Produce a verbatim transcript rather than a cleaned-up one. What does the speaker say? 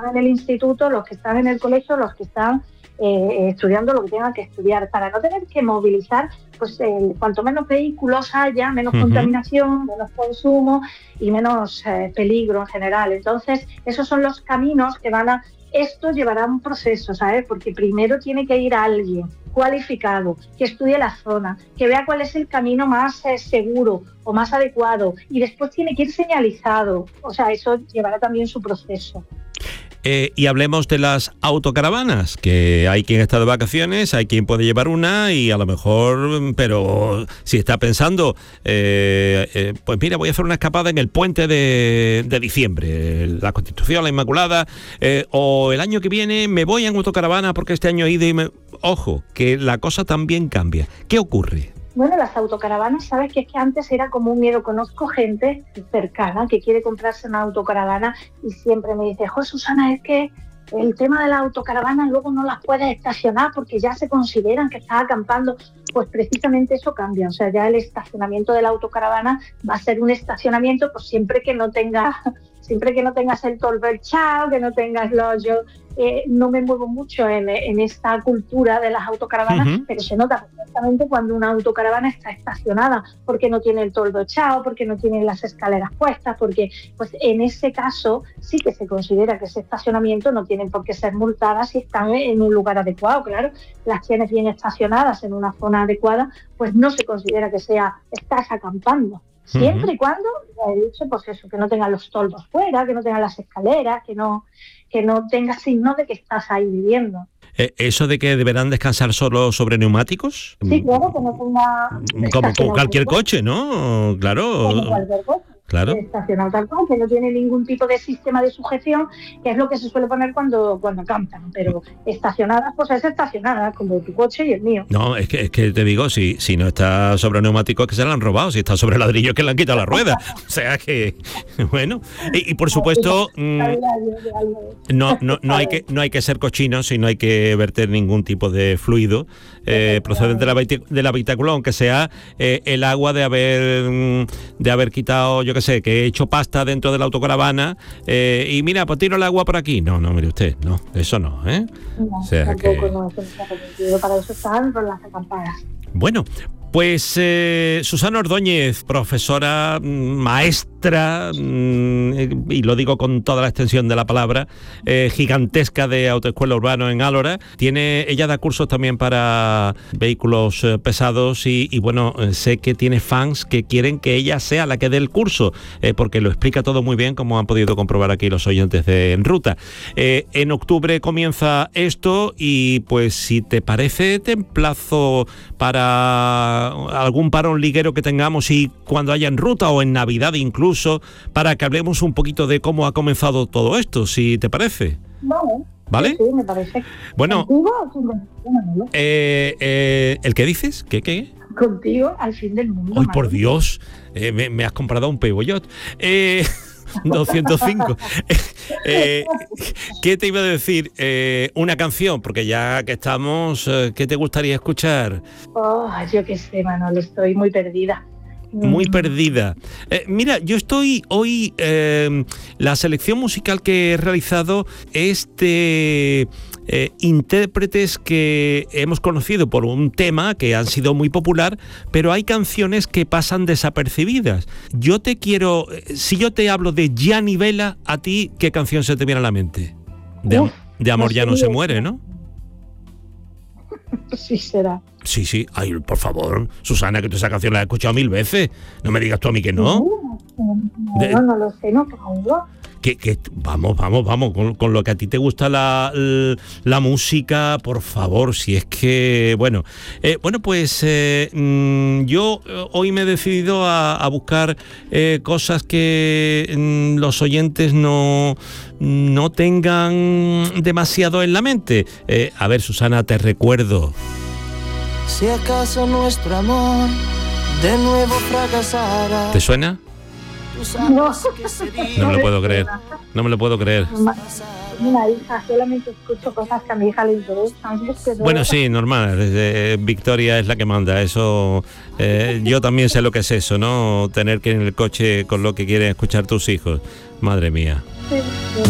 en el instituto, los que están en el colegio, los que están eh, estudiando lo que tengan que estudiar, para no tener que movilizar, pues eh, cuanto menos vehículos haya, menos uh-huh. contaminación, menos consumo y menos eh, peligro en general. Entonces, esos son los caminos que van a... Esto llevará un proceso, ¿sabes? Porque primero tiene que ir alguien cualificado, que estudie la zona, que vea cuál es el camino más eh, seguro o más adecuado, y después tiene que ir señalizado. O sea, eso llevará también su proceso. Eh, y hablemos de las autocaravanas, que hay quien está de vacaciones, hay quien puede llevar una y a lo mejor, pero si está pensando, eh, eh, pues mira, voy a hacer una escapada en el puente de, de diciembre, la Constitución, la Inmaculada, eh, o el año que viene me voy en autocaravana porque este año he ido y me... Ojo, que la cosa también cambia. ¿Qué ocurre? Bueno, las autocaravanas, sabes que es que antes era como un miedo. Conozco gente cercana que quiere comprarse una autocaravana y siempre me dice, jo, Susana, es que el tema de las autocaravanas luego no las puedes estacionar porque ya se consideran que estás acampando. Pues precisamente eso cambia. O sea, ya el estacionamiento de la autocaravana va a ser un estacionamiento, pues siempre que no tengas, siempre que no tengas el toldo echado, que no tengas los... Yo, Eh, no me muevo mucho en, en esta cultura de las autocaravanas, uh-huh. pero se nota perfectamente cuando una autocaravana está estacionada, porque no tiene el toldo echado, porque no tiene las escaleras puestas, porque pues en ese caso sí que se considera que ese estacionamiento no tienen por qué ser multadas si están en un lugar adecuado. Claro, las tienes bien estacionadas en una zona adecuada, pues no se considera que sea estás acampando. Siempre uh-huh. y cuando, ya he dicho, pues eso, que no tengan los toldos fuera, que no tengan las escaleras, que no, que no tengas signo de que estás ahí viviendo. Eh, ¿Eso de que deberán descansar solo sobre neumáticos? Sí, claro, que no tenga... Como, como cualquier coche, ¿no? Claro. Como cualquier coche. Claro. Estacionado tal cual, que no tiene ningún tipo de sistema de sujeción, que es lo que se suele poner cuando, cuando campan, pero estacionadas, pues es estacionada, como tu coche y el mío. No, es que, es que te digo, si, si no está sobre neumáticos es que se la han robado, si está sobre ladrillos es que le han quitado la rueda. O sea que, bueno, y, y por supuesto, mmm, no, no, no, hay que, no hay que ser cochinos y no hay que verter ningún tipo de fluido eh, procedente de la, de la habitáculo, aunque sea eh, el agua de haber, de haber quitado, yo que sé, que he hecho pasta dentro de la autocaravana eh, y mira, pues tiro el agua por aquí. No, no, mire usted, no, eso no, ¿eh? No, o sea tampoco, que... no, eso no está permitido, para eso están las acampadas. Bueno, pues eh, Susana Ordóñez, profesora, maestra, mmm, y lo digo con toda la extensión de la palabra, eh, gigantesca de autoescuela urbana en Álora. Tiene, ella da cursos también para vehículos eh, pesados y, y bueno, sé que tiene fans que quieren que ella sea la que dé el curso, eh, porque lo explica todo muy bien, como han podido comprobar aquí los oyentes de En Ruta. Eh, en octubre comienza esto y pues si te parece te emplazo para algún parón liguero que tengamos y cuando haya En Ruta o en Navidad incluso, para que hablemos un poquito de cómo ha comenzado todo esto, si te parece. Vale. ¿Vale? Sí, sí, me parece. Bueno, ¿Contigo al fin del mundo? Eh, eh, ¿el qué dices? ¿Qué, qué? Contigo al fin del mundo. ¡Ay, por Dios! Eh, me, me has comprado un Peugeot. Eh... doscientos cinco. eh, ¿Qué te iba a decir? Eh, una canción, porque ya que estamos, eh, ¿qué te gustaría escuchar? Oh, yo qué sé, Manolo, estoy muy perdida. Muy perdida. Eh, mira, yo estoy hoy, eh, la selección musical que he realizado es de eh, intérpretes que hemos conocido por un tema que han sido muy popular, pero hay canciones que pasan desapercibidas. Yo te quiero, si yo te hablo de Gianni Vela, a ti, ¿qué canción se te viene a la mente? De, Uf, de Amor no ya no se muere, ¿no? Sí será. Sí, sí. Ay, por favor, Susana, que tú esa canción la has escuchado mil veces. No me digas tú a mí que no. No, no, de, no lo sé, no, caigo. Que, que, vamos, vamos, vamos, con, con lo que a ti te gusta la, la, la música, por favor, si es que, bueno, eh, bueno, pues eh, mmm, yo hoy me he decidido a, a buscar eh, cosas que mmm, los oyentes no, no tengan demasiado en la mente. Eh, a ver, Susana, te recuerdo. Si acaso nuestro amor de nuevo fracasara. ¿Te suena? No. No me lo puedo creer. No me lo puedo creer. Una hija, solamente escucho cosas que a mi hija le interesan. Bueno, sí, normal. Eh, Victoria es la que manda. Eso, eh, yo también sé lo que es eso, ¿no? Tener que ir en el coche con lo que quieren escuchar tus hijos. Madre mía. Sí, sí.